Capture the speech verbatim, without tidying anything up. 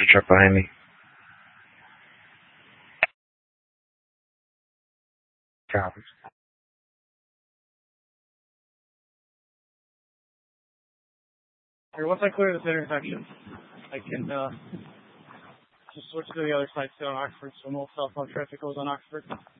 a truck behind me. Copies. Here, once I clear this intersection, I can uh, just switch to the other side, still on Oxford, so no southbound traffic goes on Oxford.